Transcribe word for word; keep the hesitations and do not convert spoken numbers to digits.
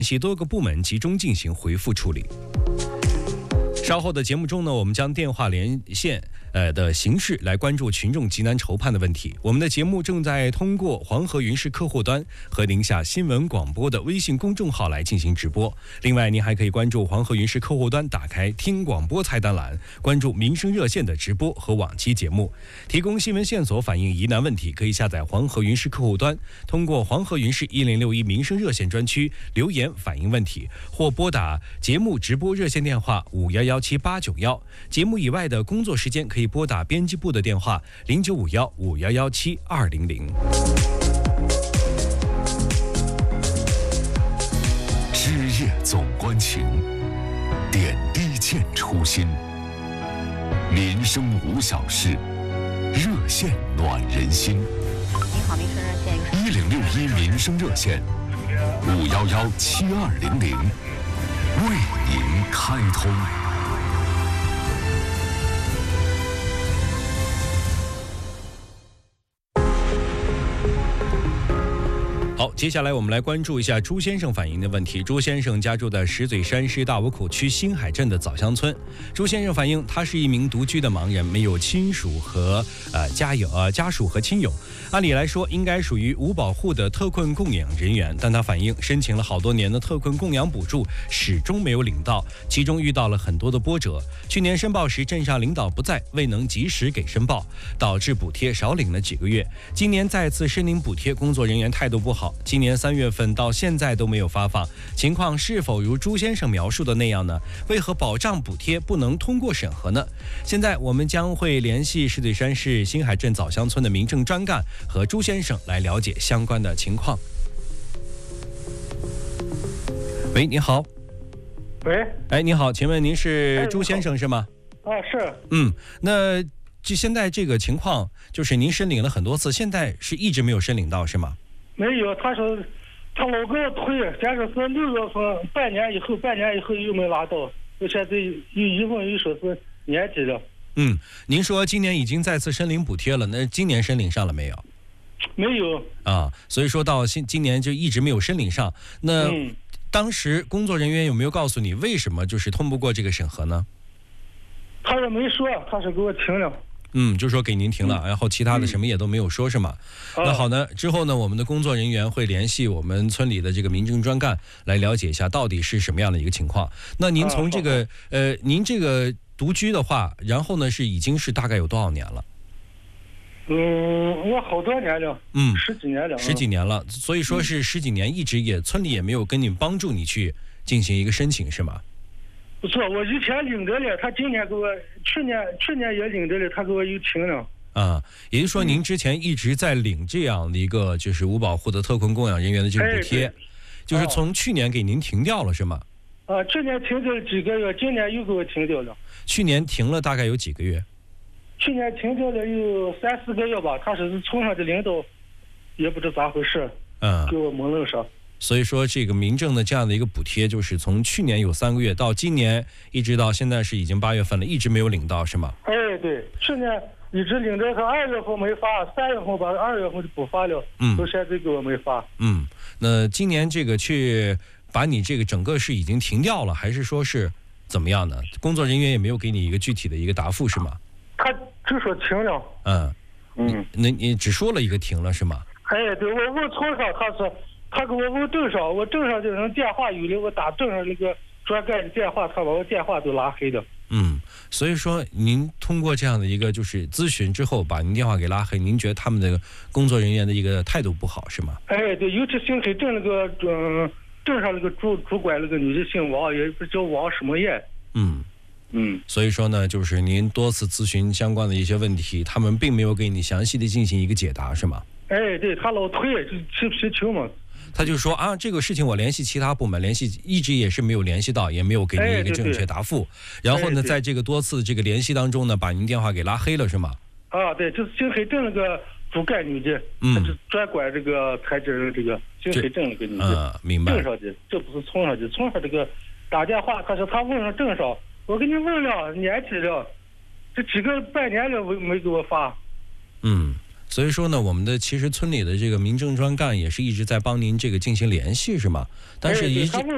系多个部门集中进行回复处理。稍后的节目中呢，我们将电话连线呃的形式来关注群众急难筹盼的问题。我们的节目正在通过黄河云视客户端和宁夏新闻广播的微信公众号来进行直播。另外，您还可以关注黄河云视客户端，打开听广播菜单栏，关注民生热线的直播和往期节目，提供新闻线索，反映疑难问题，可以下载黄河云视客户端，通过黄河云视一零六一民生热线专区留言反映问题，或拨打节目直播热线电话五幺幺七八九幺。节目以外的工作时间可以拨打编辑部的电话零九五幺五幺幺七二零零。 枝叶总关情，点滴见初心。民生无小事，热线暖人心。 您好，民生热线一零六一民生热线五幺幺七二零零，为您开通。 好，接下来我们来关注一下朱先生反映的问题。朱先生家住在石嘴山市大窝口区新海镇的枣乡村。朱先生反映，他是一名独居的盲人，没有亲属和呃家友呃家属和亲友，按理来说应该属于无保护的特困供养人员，但他反映申请了好多年的特困供养补助始终没有领到，其中遇到了很多的波折。去年申报时镇上领导不在，未能及时给申报，导致补贴少领了几个月。今年再次申领补贴，工作人员态度不好，今年三月份到现在都没有发放，情况是否如朱先生描述的那样呢？为何保障补贴不能通过审核呢？现在我们将会联系石嘴山市新海镇枣乡村的民政专干和朱先生来了解相关的情况。喂，你好。 喂， 哎，你好，请问您是朱先生是吗？ 啊，是。 嗯，那就现在这个情况，就是您申领了很多次，现在是一直没有申领到是吗？ 没有，他说他老给我推，先是是六月份，半年以后，半年以后又没拿到，我现在又一问又说是年底了。 嗯，您说今年已经再次申领补贴了，那今年申领上了没有？ 没有啊，所以说到今今年就一直没有申领上。那、嗯、当时工作人员有没有告诉你为什么就是通不过这个审核呢？ 他说没说，他是给我停了。 嗯，就说给您停了，然后其他的什么也都没有说，是吗？嗯、那好呢，之后呢，我们的工作人员会联系我们村里的这个民政专干来了解一下到底是什么样的一个情况。那您从这个、啊、呃，您这个独居的话，然后呢是已经是大概有多少年了？ 嗯，我好多年了，嗯，十几年了， 十几年了，所以说是十几年一直也村里也没有跟你帮助你去进行一个申请，是吗？ 不错，我以前领着了，他今年给我，去年去年也领着了，他给我又停了。啊， 也就是说您之前一直在领这样的一个就是无保护的特困供养人员的这个补贴，哎、就是从去年给您停掉了，是吗？ 啊，去年停掉了几个月，今年又给我停掉了。 去年停了大概有几个月？ 去年停掉了有三四个月吧，他说是村上的领导也不知咋回事，嗯，给我蒙了上。 所以说这个民政的这样的一个补贴，就是从去年有三个月到今年一直到现在是已经八月份了，一直没有领到，是吗？ 哎，对，去年一直领着，他二月份没发，三月份把二月份就不发了，嗯，到现在给我没发。 嗯，那今年这个去把你这个整个是已经停掉了，还是说是怎么样呢？工作人员也没有给你一个具体的一个答复，是吗？ 他只说停了。嗯嗯，那你只说了一个停了，是吗？ 哎，对，我问村上，他说。他给我问镇上，我镇上这人电话有了，我打镇上那个专干的电话，他把我电话都拉黑了。 嗯，所以说您通过这样的一个就是咨询之后，把您电话给拉黑，您觉得他们的工作人员的一个态度不好，是吗？ 哎，对，尤其新水镇那个嗯镇上那个主主管那个女的姓王，也不叫王什么燕。 嗯嗯，所以说呢，就是您多次咨询相关的一些问题，他们并没有给你详细的进行一个解答，是吗？ 哎，对，他老推，就气皮球嘛。 他就说啊，这个事情我联系其他部门，联系一直也是没有联系到，也没有给您一个正确答复。哎、然后呢，在这个多次这个联系当中呢，把您电话给拉黑了，是吗？ 啊，对，就是新海镇那个主干女的，嗯，他是专管这个台阶的这个新海镇那个女的， 嗯，明白。 镇上的，这不是村上的，村上这个打电话，他说他问上镇上，我给你问了年底了，这几个半年了没没给我发。 嗯。所以说呢，我们的其实村里的这个民政专干也是一直在帮您这个进行联系，是吗？但是一直